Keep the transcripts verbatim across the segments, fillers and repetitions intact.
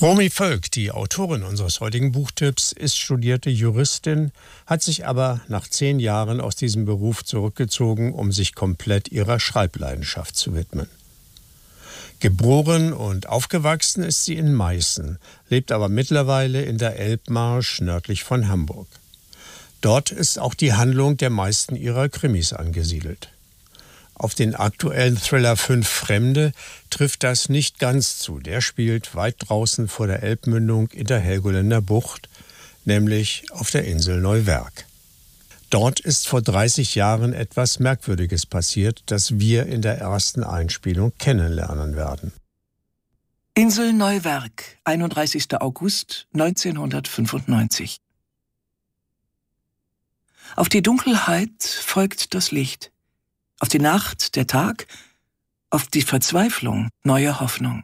Romy Völk, die Autorin unseres heutigen Buchtipps, ist studierte Juristin, hat sich aber nach zehn Jahren aus diesem Beruf zurückgezogen, um sich komplett ihrer Schreibleidenschaft zu widmen. Geboren und aufgewachsen ist sie in Meißen, lebt aber mittlerweile in der Elbmarsch nördlich von Hamburg. Dort ist auch die Handlung der meisten ihrer Krimis angesiedelt. Auf den aktuellen Thriller Fünf Fremde trifft das nicht ganz zu. Der spielt weit draußen vor der Elbmündung in der Helgoländer Bucht, nämlich auf der Insel Neuwerk. Dort ist vor dreißig Jahren etwas Merkwürdiges passiert, das wir in der ersten Einspielung kennenlernen werden. Insel Neuwerk, einunddreißigster August neunzehnhundertfünfundneunzig. Auf die Dunkelheit folgt das Licht. Auf die Nacht der Tag, auf die Verzweiflung neue Hoffnung.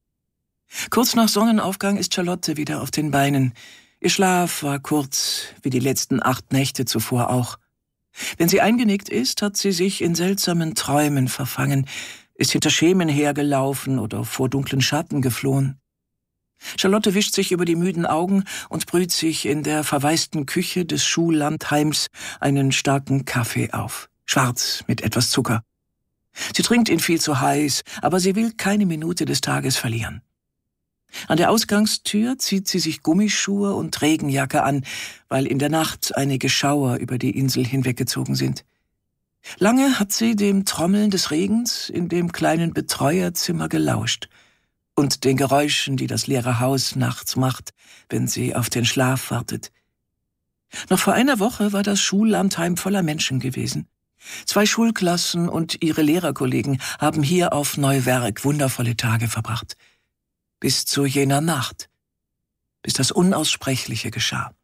Kurz nach Sonnenaufgang ist Charlotte wieder auf den Beinen. Ihr Schlaf war kurz, wie die letzten acht Nächte zuvor auch. Wenn sie eingenickt ist, hat sie sich in seltsamen Träumen verfangen, ist hinter Schemen hergelaufen oder vor dunklen Schatten geflohen. Charlotte wischt sich über die müden Augen und brüht sich in der verwaisten Küche des Schullandheims einen starken Kaffee auf. Schwarz mit etwas Zucker. Sie trinkt ihn viel zu heiß, aber sie will keine Minute des Tages verlieren. An der Ausgangstür zieht sie sich Gummischuhe und Regenjacke an, weil in der Nacht einige Schauer über die Insel hinweggezogen sind. Lange hat sie dem Trommeln des Regens in dem kleinen Betreuerzimmer gelauscht und den Geräuschen, die das leere Haus nachts macht, wenn sie auf den Schlaf wartet. Noch vor einer Woche war das Schullandheim voller Menschen gewesen. Zwei Schulklassen und ihre Lehrerkollegen haben hier auf Neuwerk wundervolle Tage verbracht. Bis zu jener Nacht, bis das Unaussprechliche geschah.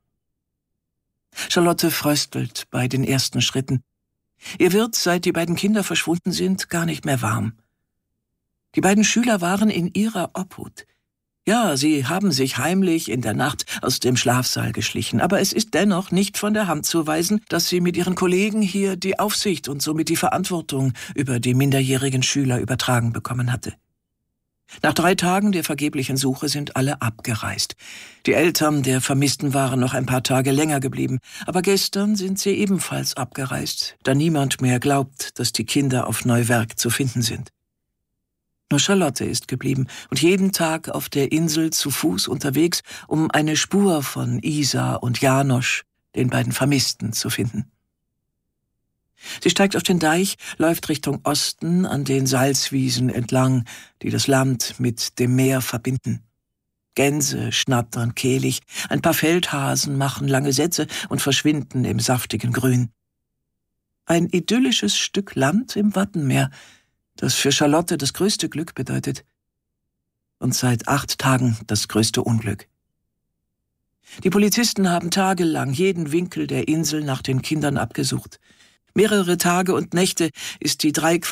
Charlotte fröstelt bei den ersten Schritten. Ihr wird, seit die beiden Kinder verschwunden sind, gar nicht mehr warm. Die beiden Schüler waren in ihrer Obhut. Ja, sie haben sich heimlich in der Nacht aus dem Schlafsaal geschlichen, aber es ist dennoch nicht von der Hand zu weisen, dass sie mit ihren Kollegen hier die Aufsicht und somit die Verantwortung über die minderjährigen Schüler übertragen bekommen hatte. Nach drei Tagen der vergeblichen Suche sind alle abgereist. Die Eltern der Vermissten waren noch ein paar Tage länger geblieben, aber gestern sind sie ebenfalls abgereist, da niemand mehr glaubt, dass die Kinder auf Neuwerk zu finden sind. Nur Charlotte ist geblieben und jeden Tag auf der Insel zu Fuß unterwegs, um eine Spur von Isa und Janosch, den beiden Vermissten, zu finden. Sie steigt auf den Deich, läuft Richtung Osten an den Salzwiesen entlang, die das Land mit dem Meer verbinden. Gänse schnattern kehlig, ein paar Feldhasen machen lange Sätze und verschwinden im saftigen Grün. Ein idyllisches Stück Land im Wattenmeer, das für Charlotte das größte Glück bedeutet und seit acht Tagen das größte Unglück. Die Polizisten haben tagelang jeden Winkel der Insel nach den Kindern abgesucht. Mehrere Tage und Nächte ist die drei